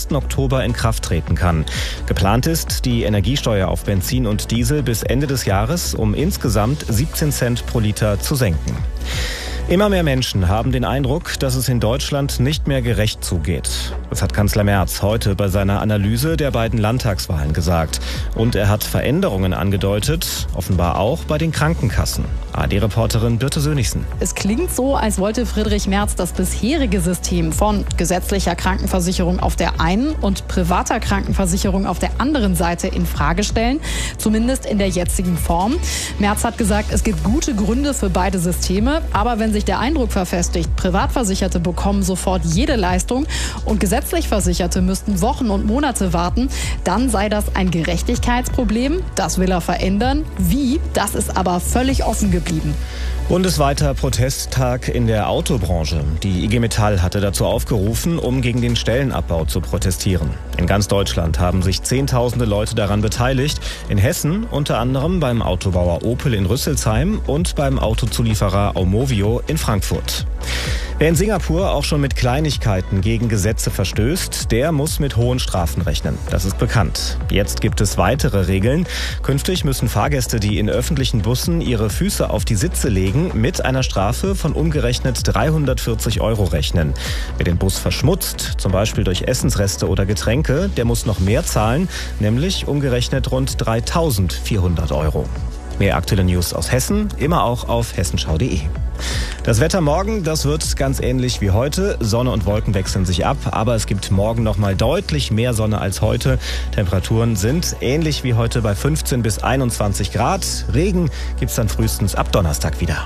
1. Oktober in Kraft treten kann. Geplant ist, die Energiesteuer auf Benzin und Diesel bis Ende des Jahres um insgesamt 17 Cent pro Liter zu senken. Immer mehr Menschen haben den Eindruck, dass es in Deutschland nicht mehr gerecht zugeht. Das hat Kanzler Merz heute bei seiner Analyse der beiden Landtagswahlen gesagt. Und er hat Veränderungen angedeutet, offenbar auch bei den Krankenkassen. ARD-Reporterin Birte Sönigsen. Es klingt so, als wollte Friedrich Merz das bisherige System von gesetzlicher Krankenversicherung auf der einen und privater Krankenversicherung auf der anderen Seite in Frage stellen. Zumindest in der jetzigen Form. Merz hat gesagt, es gibt gute Gründe für beide Systeme. Aber wenn sich der Eindruck verfestigt, Privatversicherte bekommen sofort jede Leistung und gesetzlich Versicherte müssten Wochen und Monate warten, dann sei das ein Gerechtigkeitsproblem. Das will er verändern. Wie? Das ist aber völlig offen geblieben. Bundesweiter Protesttag in der Autobranche. Die IG Metall hatte dazu aufgerufen, um gegen den Stellenabbau zu protestieren. In ganz Deutschland haben sich Zehntausende Leute daran beteiligt. In Hessen unter anderem beim Autobauer Opel in Rüsselsheim und beim Autozulieferer Aumovio in Frankfurt. Wer in Singapur auch schon mit Kleinigkeiten gegen Gesetze verstößt, der muss mit hohen Strafen rechnen. Das ist bekannt. Jetzt gibt es weitere Regeln. Künftig müssen Fahrgäste, die in öffentlichen Bussen ihre Füße auf die Sitze legen, mit einer Strafe von umgerechnet 340 € rechnen. Wer den Bus verschmutzt, zum Beispiel durch Essensreste oder Getränke, der muss noch mehr zahlen, nämlich umgerechnet rund 3.400 €. Mehr aktuelle News aus Hessen, immer auch auf hessenschau.de. Das Wetter morgen, das wird ganz ähnlich wie heute. Sonne und Wolken wechseln sich ab, aber es gibt morgen noch mal deutlich mehr Sonne als heute. Temperaturen sind ähnlich wie heute bei 15 bis 21 Grad. Regen gibt's dann frühestens ab Donnerstag wieder.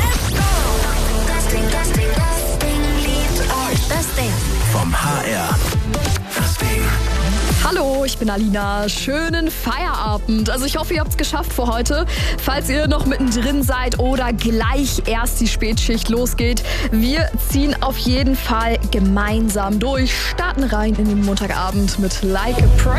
Das Ding vom HR. Das Ding. Hallo, ich bin Alina. Schönen Feierabend. Also ich hoffe, ihr habt es geschafft für heute. Falls ihr noch mittendrin seid oder gleich erst die Spätschicht losgeht, wir ziehen auf jeden Fall gemeinsam durch, starten rein in den Montagabend mit Like a Prayer.